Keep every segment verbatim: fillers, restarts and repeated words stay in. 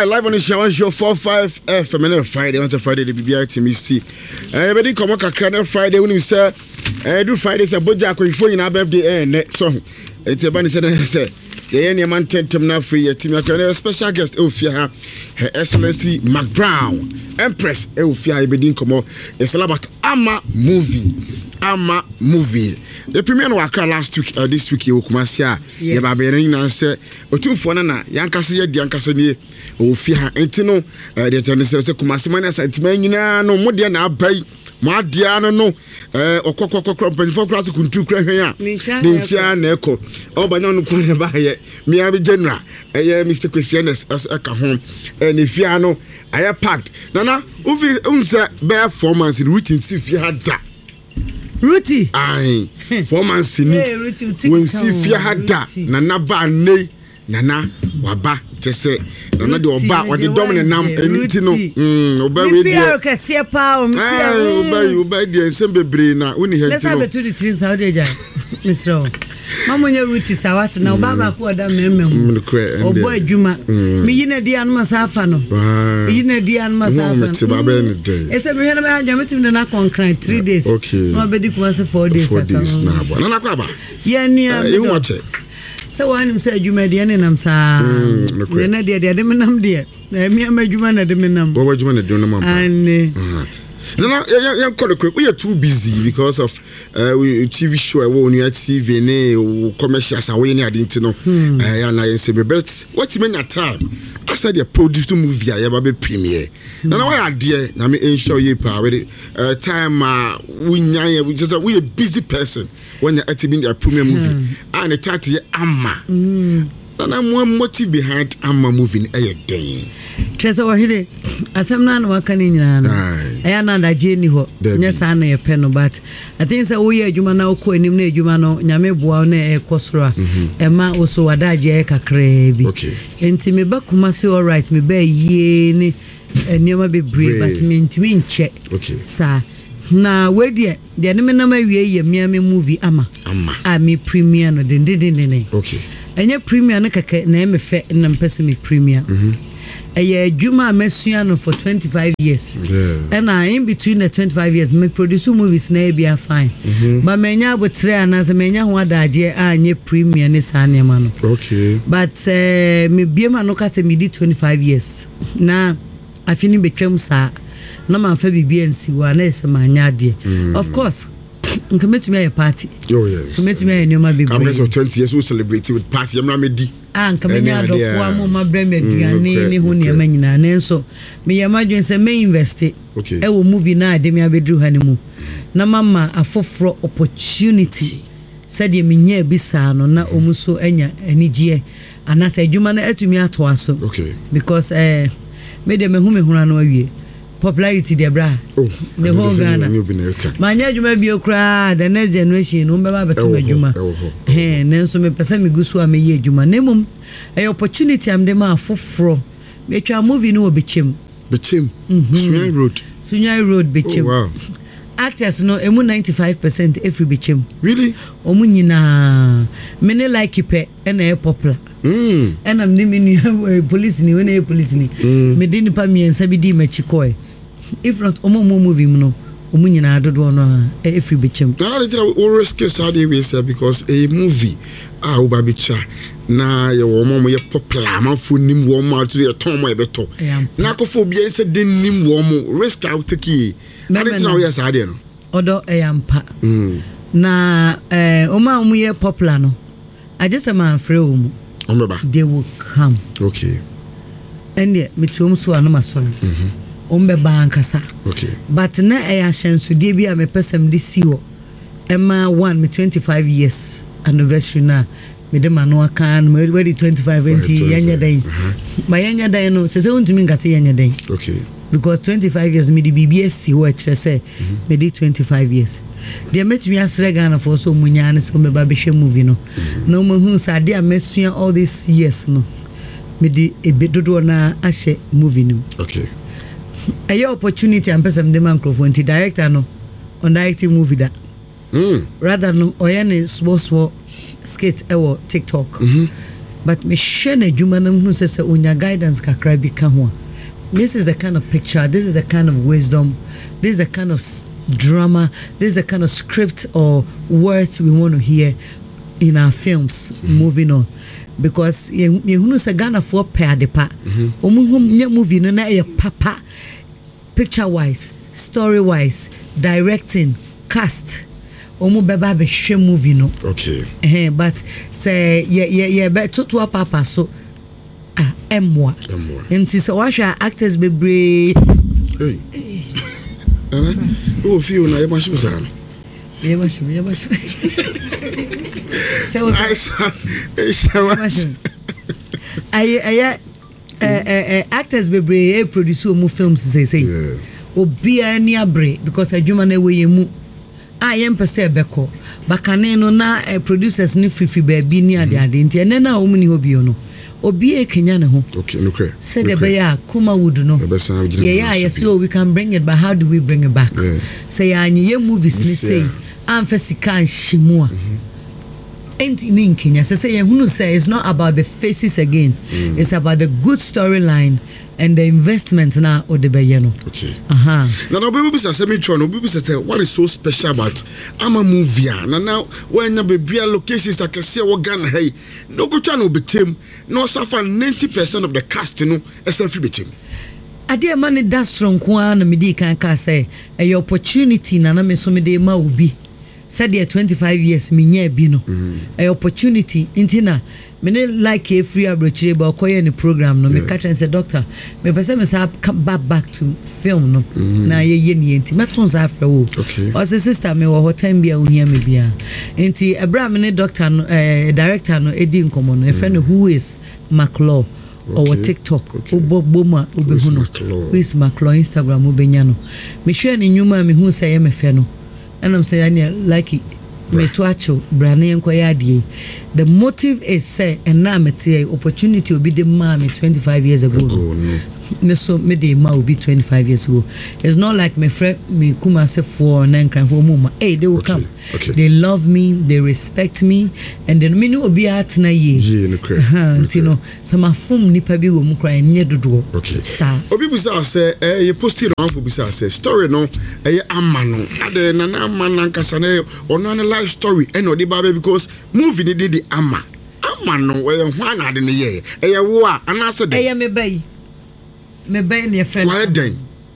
right, live on the show, show four five F M on Friday. On Friday, the B B I T M C. Everybody come on, Kakran Friday when you say, I do Friday, say, Boja, before you have birthday, eh, so it's a bunny said, the any man tentum now free, a team, a special guest, Ofia, Her Excellency Mac Brown, Empress, Ofia, Bedin Komo. It's all about Ama movie. Ama movie. The premiere was last week, uh, this week, you come see. Yeah, baby, and say, "O two for na yankasa ye yankasa ni Ofia." Entino, the tennis say, "Come see man sentiment nyina no mo dia na abai." Ma dia no no eh okokokokro penfo class kuntu kra hwan a ni ntia na eko obanya no kun ba ye me abi general eh Mister Questioners aka ho eh ni fia no aye packed nana uvi unse be four months in routine si fia da Ruti ai four months ni when si fia da nana ba nei nana waba tese nana de oba o de domine nam eniti no mm oba we dey Pierre kase pa o Pierre oba you oba dey ensem bebre na uni henti no let's have to the three Saudi jai Mister Mamonya Ruti sawat na oba ba ko da memem obo adwuma me yina di an masafa no yina di an masafa ese me hena me anja metim na concrete three days no be di ko se four days four days na ba na kwa ba ya nua e hu wache so one say adwuma de ne nam sa ne de de de nam de na mi amadwuma na de nam wo adwuma na de nam am and no no you call it we are too busy because of uh we T V show we on your T V ne commercials away ne adinti no eh na yen say but what mean your time I said the produce movie ya ba be premiere na na why ade na me ensure you pa we uh time uh we nyan we just we a busy person when you at in the premiere movie and the title Ama na na mo motive behind Ama movie eh den Tresa wahide asem na no aka ni nyina no aya na da je ni ho nya sa na ye pe no but I think say wo ye adwuma na okọ anim na adwuma no nyame boa na e kosoro e ma oso wada je kakra bi enti me ba kuma say all right me ba yie ni enioma be brave but me ntimi nche sa na we de de ne me na ma wie ye miame movie ama ama a me premiere no den den den okay enye premiere no kaka na me fe na mpese me premiere Aya Juma Messuano for twenty-five years. Yeah. And I in between the twenty-five years, me produce movies na be fine. Mm-hmm. But menya would try and as a menya who had idea and premiere ni sanya mano. Okay. But uh, me be man no kase me did twenty-five years. Na I fini betwem sa na man fa bibi ansi wa na ese manya de. Of course. Commit me a party. Oh yes. Commit me a new ma bibi. I'm of twenty years we celebrate with party. I'm not di. Ah, kamenya do fo mo ma brem aduane ni ho ne ma nyina ne nso me yamadwen se me invest e wo movie na ade me abedru ha ne mu na mama afoforo opportunity said ye menya bisa no na omuso anya anigye anasa adwuma na atumi ato aso okay because eh me de me hu me huna no awie popularity de bra oh the whole Ghana manya adwuma bi okra the next generation no be ba beto adwuma eh nenso me pesa me gusu a me ye adwuma nemum e opportunity am de ma afoforo me twa movie no obechem bechem Sunyai Road Sunyai Road bechem wow actors no emu ninety-five percent every bechem really omu nyina me ne like ipe e na e popular mm and am ni police ni we na police ni me di nipa mi ensa bi di machi koi if not omo mo movie no omu nyina adodo no every bechem na na tira we risk so dey we say because a movie ah wo ba bicha na ye wo mo ye popular man fo nim wo mo to ye ton mo e beto na ko fo bi ense den nim wo mo risk out take na tira we say dey no odo e yampa mm na eh oma omu ye popular no I just a man free omu they will come okay and yeah me to so anoma so mhm ombe bankasa okay but na e ahyenso de bia me pesem de siwo ema one me twenty-five years anniversary na me de manu aka me ready twenty-five twenty yanya den ma yanya den no se se untumi ngase yanya den okay because twenty-five years me de B B S C wo kire se me de twenty-five years de metumi asre Ghana for so munya ne so me ba be hwe movie no no mo hu sa de amesua all these years no me de ebedodo na ahye movie no okay a your opportunity and person the man microphone to director no on directing movie that mm rather no oyane small small skit ewo TikTok mhm but me share na adwuma na hu se se onya guidance kakra bi ka ho. This is the kind of picture, this is the kind of wisdom, this is the kind of drama, this is the kind of script or words we want to hear in our films. Mm-hmm. Moving on, because you know say Ghana for pair de pa omu movie no na e papa, picture wise, story wise, directing, cast omu beba be hwe movie no. Okay. Eh, but say ye ye ye be to papa so ah emwa enti so wahwa actors bebre. Hey. Eh? Oh, feel na e ma shi bisa. Ye ma shi, ye ma shi. So I I eh actors bebre produce omu films say say. Yeah. Obi ani abre because adwuma na we yemu. I am per se beko. Bakane no na producers ni fifi baabi ni ade ade enti ene na omu ni obi no. Obi e Kenya ne ho. Okay, no clear. Said the beya kuma wood no. Yeah, yeah, yes, so we can bring it, but how do we bring it back? Yeah. Say anyi movies ni say amfa sika nhimua. Enti ni in Kenya say say hunu say it's not about the faces again. Mm. It's about the good storyline and the investment na odebeya no. Okay. Aha. Now now people say me try no people say what is so special about ama movie na now when na be locations that can see what Ghana hey no go try no betem no suffer ninety percent of the cast no eself betem. Ade ma ne da stronko na me di kan ka say e opportunity na na me so me dey ma obi said there twenty-five years me nya bi no e opportunity intina me ne like a free abrochire ba koye ni program no me catch and say doctor me pese me say come back back to film no na ye ye ni enti meton za afra wo o say sister me wo hotel bia ohia me bia enti ebra me ne doctor no eh director no edi nkomo no e friend who is Maclaw or TikTok oboboma obehuno who is Maclaw Instagram obenya no me hwe ni nyuma me hu say me fe no and I'm saying like me to acho brane enkoya ade. The motive is say and na mete opportunity obi de ma me twenty-five years ago. Oh, no. Me so me de ma obi twenty-five years ago. It's not like my friend me kuma say for nine crime for mama. Hey, they will okay. come. Okay. They love me, they respect me, and then me no obi at na ye. Yeah, no cry. You know, some afum nipa bi wo mu cry nye dodo. Okay. Sa. Obi bisa say eh you post it on for bisa say story no eh ama no. Ade na na ama na nkasa na ono na life story e no dey baby because movie ni dey ama. Ama no eh hwan ade ne ye. Eh wo a anase dey. Eh me bai. Me bay ne friend. Why then?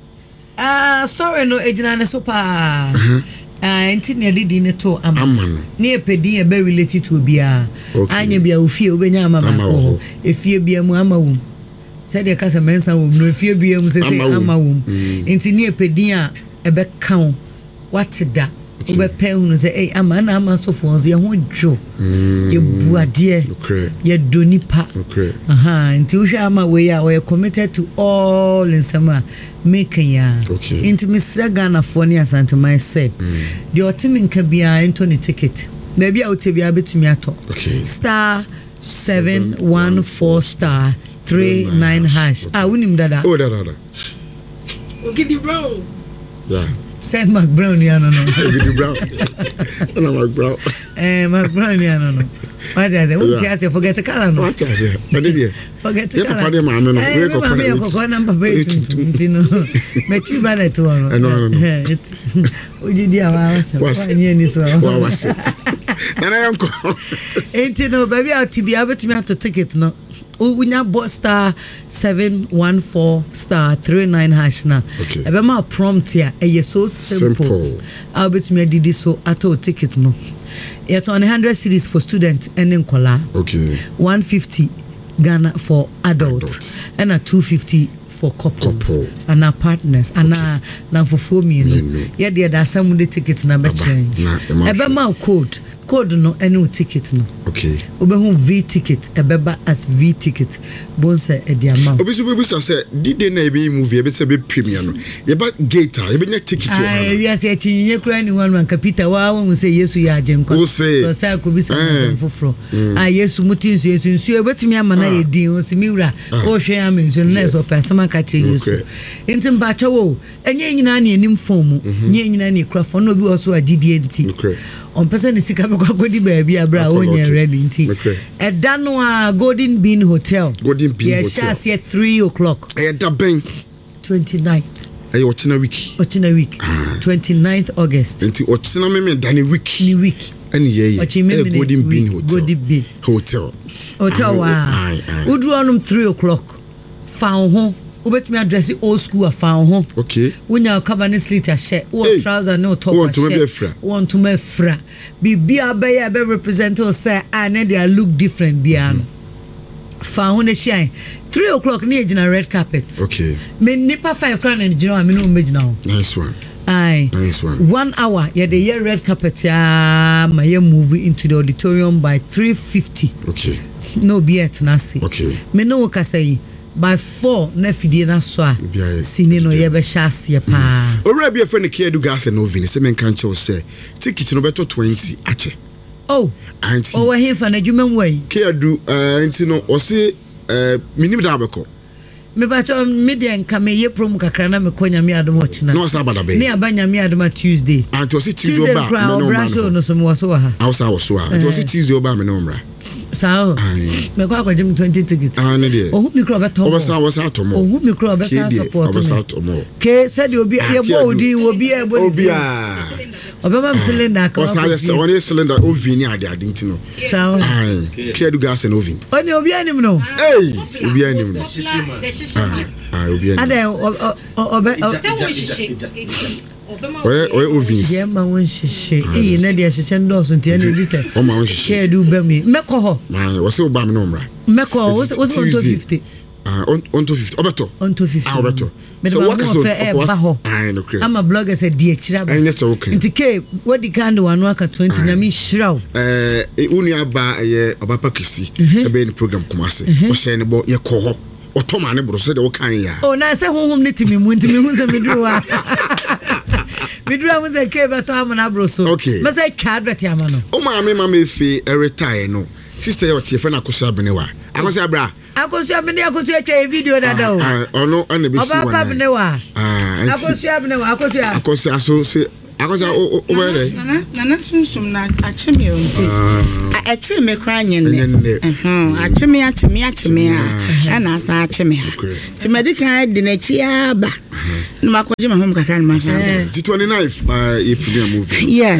Ah, sorry no ejina ne so pa. Ah, enti ne didi ne to ama. Ne epedi e be related to bia. Anya bia ofie obenya ama ba ko. Efie bia mu ama wum. Said the kasa mensa wum no efie bia mu se se ama wum. Enti ne epedi a e be kan what da. Obe pe hunu se eh ama na ama so fo ye ho dwo ye buade ye donipa aha nti wo hwa ama we ya we committed to all in sama making ya nti Mister Ghana for ni asante my say the otimi nka bia ento ni ticket na bia otebia betumi ato star seven one four star three nine hash ah unim dada oh dada dada okay the bro yeah say Mac Brown ya no no Gidi Brown no Mac Brown eh Mac Brown ya no no what is it we can't forget the color no what is it but did forget the color papa de ma no no we ko papa ko ko number eight no me chi ba let no no no oji dia wa wa ni ni so wa wa se na na yanko enti no baby out to be able to me to ticket no unya star seven one four star three nine hash na ebe ma prompt here e so simple I'll bet me did so ato ticket no yet on one hundred cedis for student and in kola okay one fifty Ghana for adults, adults. And a two fifty for couples Couple. And our partners and okay. na for four million yeah there are some the tickets na be change ebe ma code code no any ticket no okay obehu V ticket ebeba as V ticket bonse e dia ma obi so be so say did they na be movie e be say be premium no ye ba gate e be nya ticket o ah yes e tinye kura ni one man kapita wa won say yesu ya agenko so say ko bi say foforo ah yesu mutin so yesu nsu e betumi ama na ye din o si miwura o hwe am nsu na so person ka che yesu ntim ba chawo enye nyina na enim form nye nyina na kura fo no bi o so agidie nti on person is sika be kwakodi baby abra onya ready nti eda no a Golden Bean Hotel Golden Bean Hotel yeah share three o'clock e da ben twenty-ninth ayi ochina week ochina week twenty-ninth August nti ochina me me da ne week ni week ani ye ye Golden Bean Hotel Golden Bean Hotel hotel wa udru onum three o'clock found ho ubet me address old school a found ho okay unya kabane slita she o trouser no top want to me fra want to me fra bibia be ya be represent us say and they look different bia no found ho shine three o'clock near general red carpet okay me nipa five crown and general me no me now nice one aye nice one one hour yeah the year red carpet ya my movie into the auditorium by three fifty okay no be at nasi okay me no ka say by four na fidie na so a sini no ye be hyaase pa ora bia fe ne Kedu gas no vini se men kan che say ticket no beto twenty ache oh anti oh we fa na dwuma nwai Kedu eh anti no o se eh minim da abeko me ba cho media nka me ye prom kakra na me konya me adom ochina no sa bada be me abanya me adom Tuesday anti o se Tuesday ba me no ma no so mo so ha how sa wo so ha anti o se Tuesday ba me no mra sao me kwa kwa jim twenty tickets ah ne de o hu micro beto o ba sa wo sa tomo o hu micro be sa support o ba sa tomo ke said obi ye bo odi obi e bo obi a obama cylinder ka o sa yes one cylinder o vini ade ade ntino sao ah Kedu gas no vini oni obi anim no hey obi anim no ah obi anim ade o o be oye oye ovins ye ma won hihye e na de hihye ndo so ntia ne di se o ma won hihye Kedu ba mi meko ho man wo se o ba mi no mra meko wo wo on to fifty ah on to fifty obeto on to fifty ah obeto so what so e ba ho ah no clear am a blogger said di akira ba nti ke wodi kind one aka twenty nyame hiraw eh unu aba ye obapa kisi e be ni program kumase o share ne bo ye ko ho otoma ne bro so de wo kan ya oh na se honhom ne timi mu ntimi hu se medruwa medruwa mu se ke beto amana bro so me se card vet amano o ma me ma me fi e retire no sister ye o tie fe na koso abene wa akoso abra akoso abene akoso atwa video dada o ah ono ana be si wa oba abene wa ah akoso abene wa akoso akoso aso se akoso o o be nana nana sunsum na acheme onti acheme kwa nyen ne mhm acheme acheme acheme a ana asa acheme ha ti medical de na chi aba no makoje ma hom kaka ma sa twenty-ninth by a program movie yeah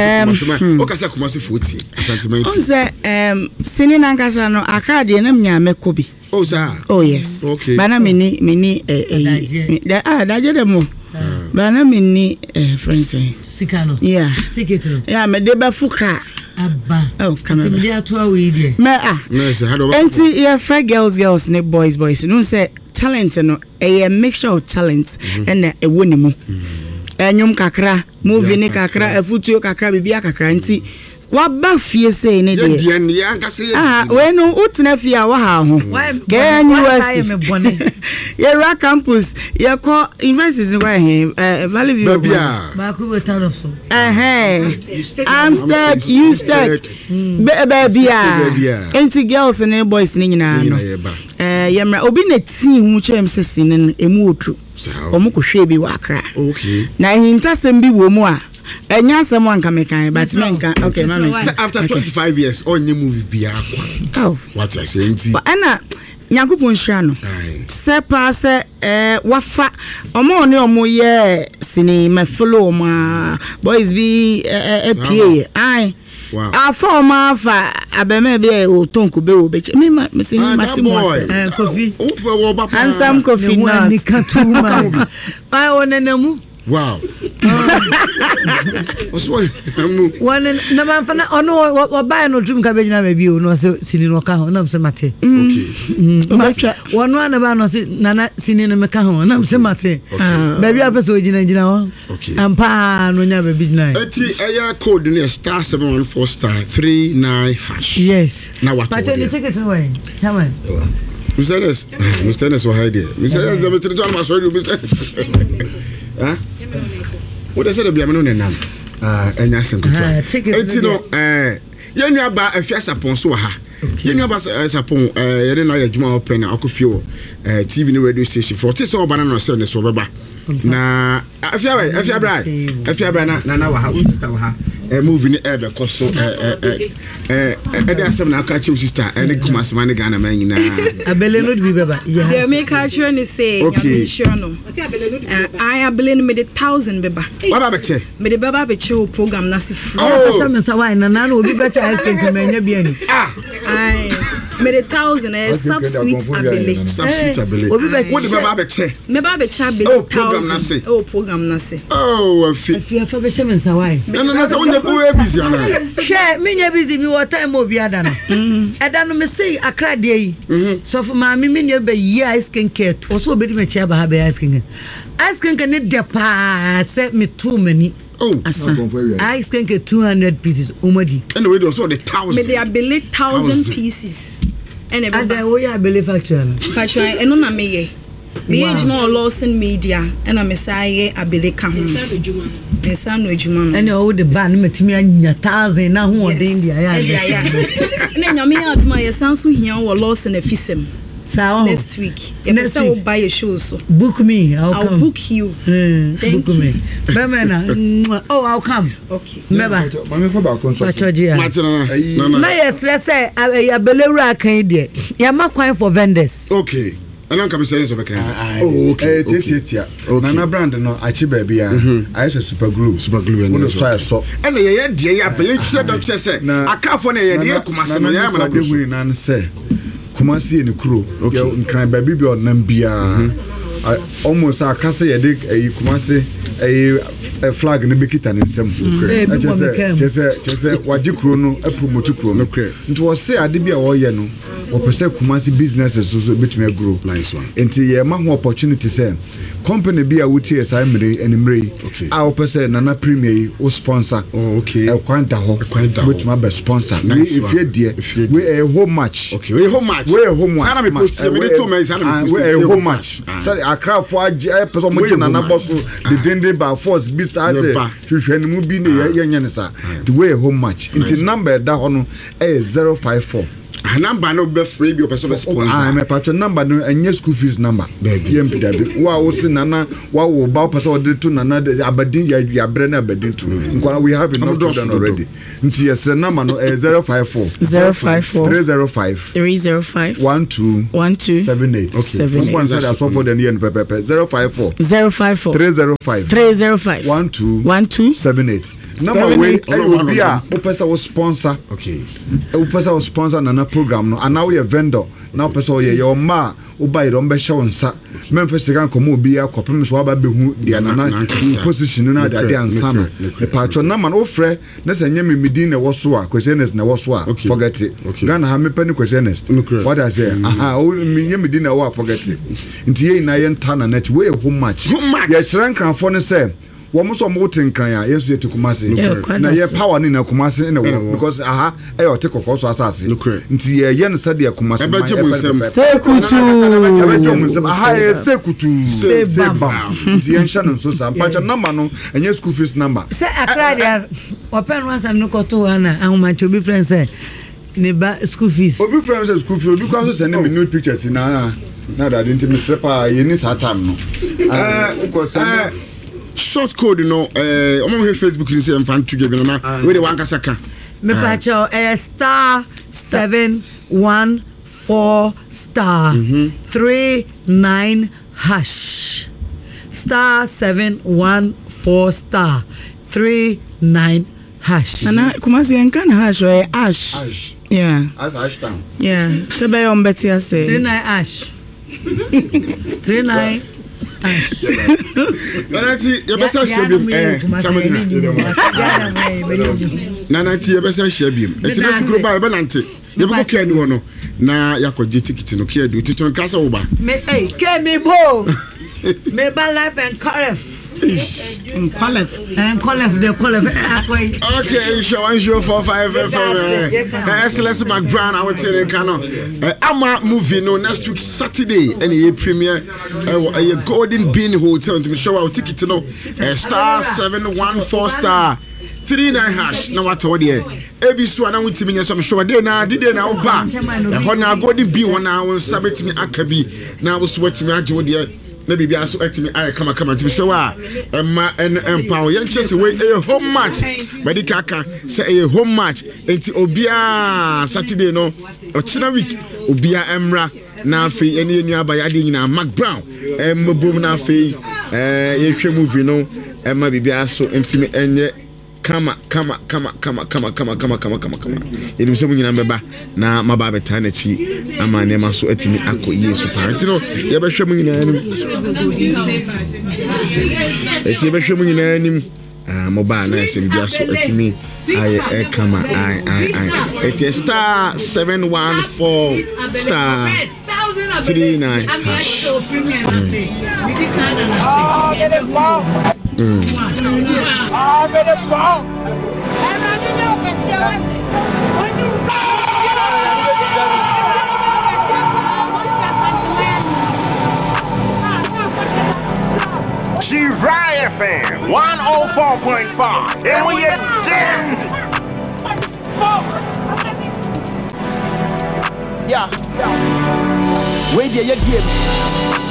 um o kasa kuma se forty sentiment on say um sini na nkasa no akade na mnya mekobi oh sir oh yes okay bana mini mini eh eh ah daje de mo bana mini eh friends sikano yeah ticket yeah me de ba fuka abba oh camera me dia to awe die me ah no say how do enti yeah for girls girls ne boys boys no say talent no a mixture of talent and e woni mu enyum kakra movie ni kakra afutuo kakra bibia kakra enti waba fie say ne de ye ne yankase ah we no utena fie a wa ha ho get university ye ra campus ye ko universities where he Valley View ba ku betalo so eh Amstead Usted baby ah enti girls and boys ni nyina no eh ye mra obi na teen hu chem sesi ne emu otu omu ko hwe bi wa akra okay na hintasem bi wo mu a enya asem anka mekan but menka okay mama after twenty-five years on the movie bi akwa oh what I say enti ana Nyankopon hira no se pa se eh wafa omo ne omo ye sini me follow ma boys bi eh pa ai wow afa ma fa abeme bi e o tonku be o be me ma sini mati mo eh coffee handsome coffee na ni katuma ai onenamu wow what's what one na man fa na ono wo buy no dream cabbage na be bi o no se sini no ka ho na se mate okay one na ba no se na sini no me ka ho na se mate ba bi apeso gina gina ho ampa no nya be bi gina eti eya code ne star seven one four star three nine hash yes na what but the ticket away come on Mister Ness Mister Ness wa hide Mister Ness dem tiri to ma so you Mister ah what they say be ameno nenam ah enya senkoto enti no eh yenu aba afia sapon so ha yenu aba sapon eh yene na yadwuma open na akopio eh T V ni radio station forty so oba na no se ne so beba na afia we afia bra afia bra na na na wa ha o sister wa ha eh movie ni ebe koso eh eh eh eh dey asem na aka chi sister eh ne kuma asema ne Ghana man nyina abele no bi beba yeah they make culture ni say okay sure no I abele no me the thousand beba wa ba be che me the beba be che program na si free oh so me say why na na obi be cha ice cream menya bia ni ah ai me the thousand eh sub sweet abele sub sweet abele obi be what the beba be che me beba be cha abele oh program na say oh program na say oh afi afi afa be she me say why na na say onye bo we busy ana she me nya busy mi what time obi ada no eda no me say akra de yi so for ma me me ne be yi ice cream care o so obedi me chia ba ha be ice cream ice cream ne de pa se me too many oh ice cream two hundred pieces umadi anyway those all the thousand me they abele thousand pieces and and then we are believe factory factory eno na me ye me ye juma Lawson Media and na me say abele ka ho me say no adwuma no and all the ban metimi anya thousand na ho odin dia ya ya na nyame aduma ye sanso hia wo Lawson afisem so next week you say we buy a show so book me I'll, I'll come book you mm, thank book you. me Bemena oh I'll come okay meba mama for back on so no no na yes let's say ya belewura kan de ya makwan for vendors okay ana nka be say so be kan oh okay eh titia nana brand no achi ba bia I say super glue super glue and so so and ye ye de ya be ye tire do tire say akafo na ye de kumase no ya ma na de nan say Kumasi in the crew, okay. Nkran baby be on Nambia. Almost a cassa ye dig a Kumasi a flag in the Bikitan in some. I just say, just say, just say, what you chrono, a promoter chrono. It was say I did be a yano, or per se Kumasi businesses so bit me grow. Nice one. Until ye man opportunity say. Company be a wuti as I made and mray. Okay. Our person Nana Premier or sponsor. Oh, okay. A quanta ho, which my best sponsor. Nice if you're dear, we a home match. Okay, we home match. We a home match. Sana me post me two men. Sana me post. We a home match. So I crowd for a person much Nana boss the dende by force beside say. Hwehwe mu bi ne ye nya ne sa. The way a home match. Into number that hono is zero five four. A number no be free be person sponsor. I am a patron number no and school fees number. Baby M P W. Wa wo se nana wa wo ba person dey to nana abadin ya ya brand abadin to. Nkwa we have enough done already. Nti yes number no is zero five four zero five four three zero five three zero five one two one two seven eight. Okay. One side as for the end pepe zero five four zero five four three zero five three zero five one two one two seven eight. Number we will be a person was sponsor. Okay. A person was sponsor nana program no and now we a vendor now person ye your ma o buy don be show nsa Memphis can come be a copy so aba be hu dia nana position na dia ansa no the patron na man o frɛ na say nyame medin na woso a questioners na woso a forget it Ghana ha me pani questioners what I say aha o nyame medin na wo forget it nti ye na ye ntana na we home match ye kyerɛ nkranfo no say Womo so mo tinkan ya yesu ye Kumasi na ye power ni na Kumasi na wo because aha e o take kokoso asase nti ye ye no sade Kumasi ma sekutu aha e sekutu seba nti ye nsha no so sa pacha number no enye school fees number say akra dia open one sam no koto ana ahoma chobi friend say ne ba school fees obi friend say school fees obi kwa so send me nude pictures na na that didn't me sepa ye ni satam no eh uko send short code no eh omo he Facebook ni say fan to give na we dey wan kasa ka me pa cho eh star seven one four star three nine hash star seven one four star three nine hash nana Kumasi enka na hash or ash ash yeah as ash town yeah sebe on betia say three nine ash three nine Nanati ye besa shebim eh chamina Nanati ye besa shebim eti na sukuru ba be nante ye be ko kedi wono na yakogye ticket no kedi titon kasa wo ba me eh ke me bo me ba life and color and color and color the color akwai okay show one show four five F M excellence background I will tell you can ama movie no next week Saturday and ye premiere a Golden Bean Hotel to me show our ticket no star seven one four star three nine hash na what all there ebi so na wutimi nya so show dey na dey na oba e ho na Golden Bean wona won sabetimi akabi na wo so watimi age wo there na bibia so atimi aye kama kama ntimi hwe wa emma en empower yen chese we a home match medical ka say a home match enti obia Saturday no ochina week obia emra na afi ene enu abaya de nyina Mark Brown embom na afi eh yehwe movie no emma bibia so ntimi enye kama kama kama kama kama kama kama kama kama kama enim se munyina mbeba na maba beta na chi ama ne maso atimi akoye so parent no ye behwe munyina anim eti ye behwe munyina anim ah moba na se bia so atimi aye e kama ai ai ai eti star seven one four star three nine hash Mm. G-Riot fan, one oh four point five, and we again. Yeah. Wait there, you